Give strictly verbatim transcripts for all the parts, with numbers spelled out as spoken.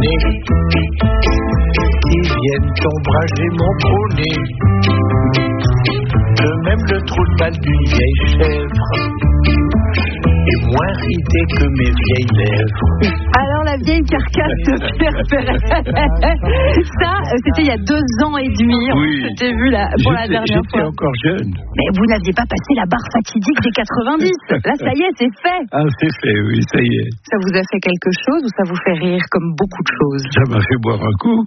nez, qui viennent ombrager mon gros nez. De même le trou de balle d'une vieille chèvre est moins ridé que mes vieilles lèvres. Alors la vieille carcasse de Pierre Perret. Ça, c'était il y a deux ans et demi. Oui. On s'était vu là, pour la dernière j'étais fois. encore jeune. Mais vous n'aviez pas passé la barre fatidique des quatre-vingt-dix. Là, ça y est, c'est fait. Ah, c'est fait, oui, ça y est. Ça vous a fait quelque chose ou ça vous fait rire comme beaucoup de choses? Ça m'a fait boire un coup.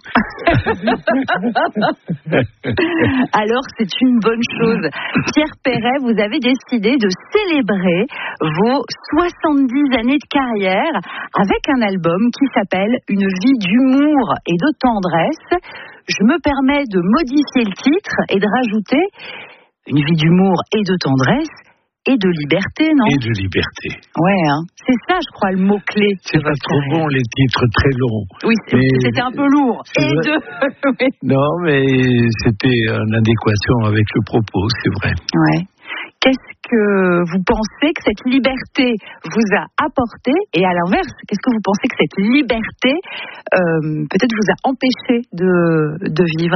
Alors, c'est une bonne chose. Pierre Perret, vous avez décidé de célébrer vos soixante-dix années de carrière avec un album qui s'appelle Une vie d'humour et de tendresse. Je me permets de modifier le titre et de rajouter Une vie d'humour et de tendresse et de liberté, non? Et de liberté. Ouais, hein. C'est ça, je crois, le mot-clé. C'est pas trop bon, les titres très longs. Oui, mais c'était un peu lourd. Et vrai. de... oui. Non, mais c'était en adéquation avec le propos, c'est vrai. Ouais. Qu'est-ce que vous pensez que cette liberté vous a apporté? Et à l'inverse, qu'est-ce que vous pensez que cette liberté euh, peut-être vous a empêché de, de vivre?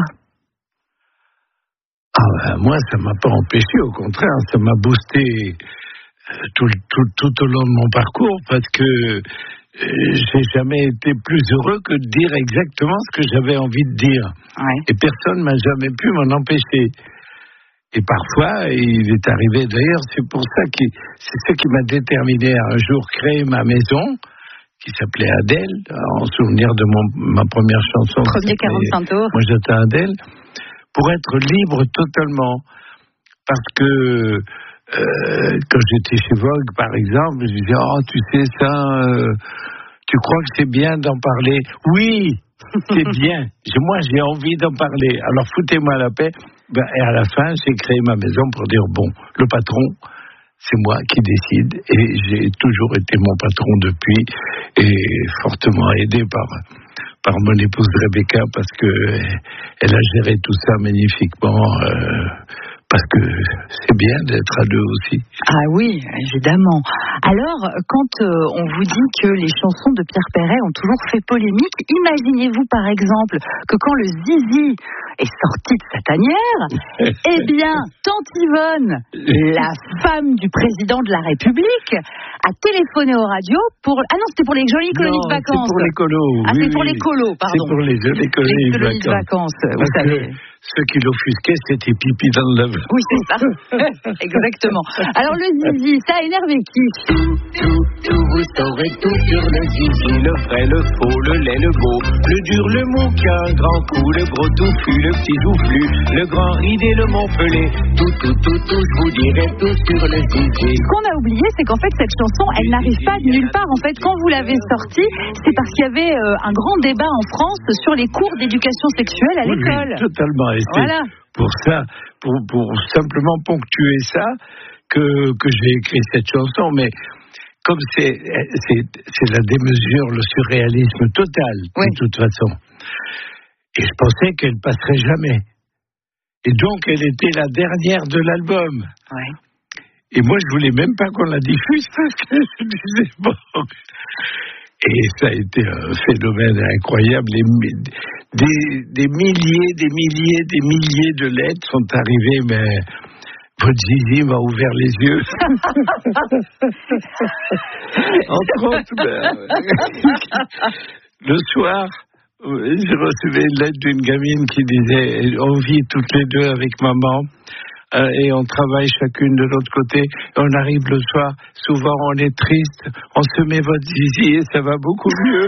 Ah ben, moi, ça m'a pas empêché, au contraire, ça m'a boosté euh, tout, tout, tout au long de mon parcours, parce que euh, j'ai jamais été plus heureux que de dire exactement ce que j'avais envie de dire. Ouais. Et personne m'a jamais pu m'en empêcher. Et parfois, il est arrivé, d'ailleurs, c'est pour ça que c'est ce qui m'a déterminé à un jour créer ma maison, qui s'appelait Adèle, en souvenir de mon, ma première chanson. Premier quarante-cinq tours. Moi, j'étais Adèle, pour être libre totalement. Parce que euh, quand j'étais chez Vogue, par exemple, je disais, oh, tu sais ça, euh, tu crois que c'est bien d'en parler? Oui, c'est bien. Moi, j'ai envie d'en parler. Alors, foutez-moi la paix. Ben, et à la fin, j'ai créé ma maison pour dire, bon, le patron, c'est moi qui décide. Et j'ai toujours été mon patron depuis, et fortement aidé par, par mon épouse Rebecca, parce qu'elle a géré tout ça magnifiquement, euh, parce que c'est bien d'être à deux aussi. Ah oui, évidemment. Alors, quand euh, on vous dit que les chansons de Pierre Perret ont toujours fait polémique, imaginez-vous par exemple que quand le zizi est sorti de sa tanière, eh bien, Tante Yvonne, la femme du président de la République, a téléphoné aux radios pour... Ah non, c'était pour les jolies colonies non, de vacances. c'est pour les colos. Ah, oui, c'est pour oui. les colos, pardon. C'est pour les jolies colonies, les colonies de vacances. De vacances, vous savez. Ceux qui l'offusquaient, c'était pipi dans le lavabo. Oui, c'est ça. Exactement. Alors, le zizi, ça a énervé qui? Tout, tout, tout, vous saurez tout sur le zizi. Le vrai, le faux, le laid, le beau. Le dur, le mou qui a un grand coup. Le gros touffu, le petit joufflu. Le grand ridé, le montpelé. Tout, tout, tout, tout, je vous dirai tout sur le zizi. Ce qu'on a oublié, c'est qu'en fait, cette chanson, elle n'arrive pas de nulle part. En fait, quand vous l'avez sortie, c'est parce qu'il y avait euh, un grand débat en France sur les cours d'éducation sexuelle à Oui, l'école. oui, totalement. Et c'est Voilà. pour ça, pour, pour simplement ponctuer ça, que, que j'ai écrit cette chanson. Mais comme c'est, c'est, c'est la démesure, le surréalisme total, oui. De toute façon. Et je pensais qu'elle passerait jamais. Et donc, elle était la dernière de l'album. Ouais. Et moi, je voulais même pas qu'on la diffuse parce que je disais bon. Et ça a été un phénomène incroyable. Des, des milliers, des milliers, des milliers de lettres sont arrivées, mais votre zizi m'a ouvert les yeux. Entre autres, ben, le soir, j'ai reçu une lettre d'une gamine qui disait « On vit toutes les deux avec maman. » Euh, et on travaille chacune de l'autre côté. On arrive le soir, souvent on est triste, on se met votre zizi et ça va beaucoup mieux.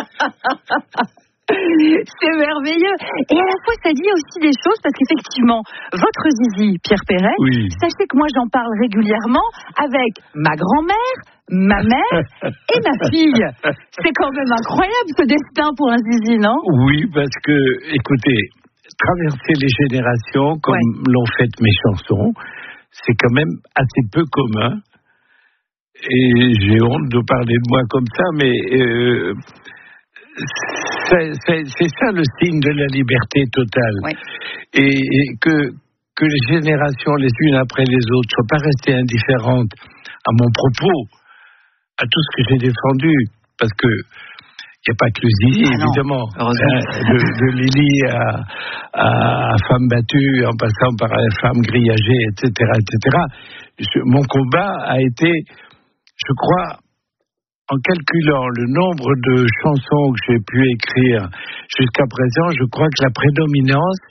C'est merveilleux. Et à la fois, ça dit aussi des choses, parce qu'effectivement, votre zizi, Pierre Perret, oui. Sachez que moi, j'en parle régulièrement avec ma grand-mère, ma mère et ma fille. C'est quand même incroyable, ce destin pour un zizi, non? Oui, parce que, écoutez, traverser les générations, comme ouais. l'ont fait mes chansons, c'est quand même assez peu commun. Et j'ai honte de parler de moi comme ça, mais euh, c'est, c'est, c'est ça le signe de la liberté totale. Ouais. Et, et que, que les générations, les unes après les autres, ne soient pas restées indifférentes à mon propos, à tout ce que j'ai défendu. Parce que n'y a pas que le zizi, ah évidemment. Euh, de, de Lily à, à femme battue, en passant par la femme grillagée, et cetera, et cetera. Je, mon combat a été, je crois, en calculant le nombre de chansons que j'ai pu écrire jusqu'à présent, je crois que la prédominance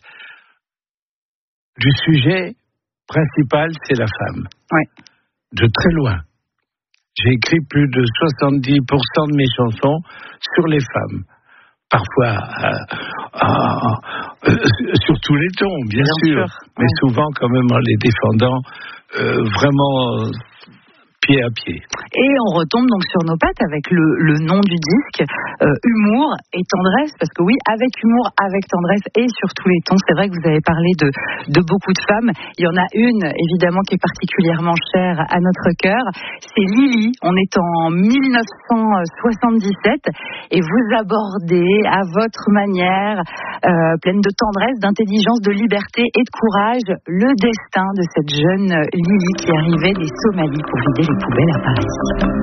du sujet principal, c'est la femme. Ouais. De très loin. J'ai écrit plus de soixante-dix pour cent de mes chansons sur les femmes. Parfois, euh, euh, euh, sur tous les tons, bien, bien sûr, sûr, mais ouais. souvent quand même en les défendant euh, vraiment pied à pied. Et on retombe donc sur nos pattes avec le, le nom du disque, euh, humour et tendresse, parce que oui, avec humour, avec tendresse et sur tous les tons. C'est vrai que vous avez parlé de, de beaucoup de femmes. Il y en a une, évidemment, qui est particulièrement chère à notre cœur. C'est Lily. On est en dix-neuf cent soixante-dix-sept et vous abordez à votre manière, euh, pleine de tendresse, d'intelligence, de liberté et de courage, le destin de cette jeune Lily qui arrivait des Somalies pour vider les poubelles à Paris.